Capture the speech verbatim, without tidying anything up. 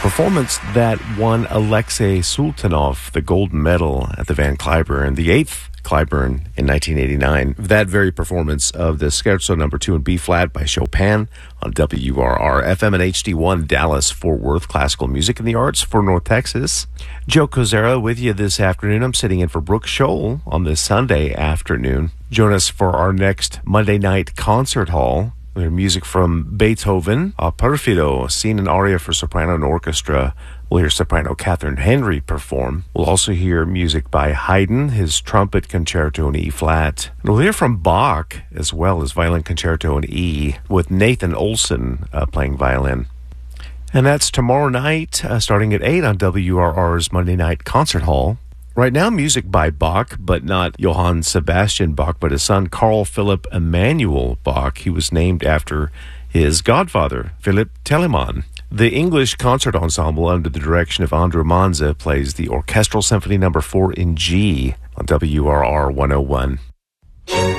performance that won Alexei Sultanov the gold medal at the Van Cliburn, the eighth Cliburn in nineteen eighty-nine. That very performance of the Scherzo number two in B-flat by Chopin on W R R F M and H D one Dallas, Fort Worth, classical music and the arts for North Texas. Joe Kozera with you this afternoon. I'm sitting in for Brooke Scholl on this Sunday afternoon. Join us for our next Monday night concert hall. We have music from Beethoven, uh, Perfido, scene and aria for soprano and orchestra. We'll hear soprano Catherine Henry perform. We'll also hear music by Haydn, his trumpet concerto in E-flat. And we'll hear from Bach, as well as violin concerto in E, with Nathan Olson uh, playing violin. And that's tomorrow night, uh, starting at eight on W R R's Monday Night Concert Hall. Right now, music by Bach, but not Johann Sebastian Bach, but his son, Carl Philipp Emanuel Bach. He was named after his godfather, Philipp Telemann. The English Concert Ensemble, under the direction of Andrew Manza, plays the Orchestral Symphony number four in G on W R R one oh one.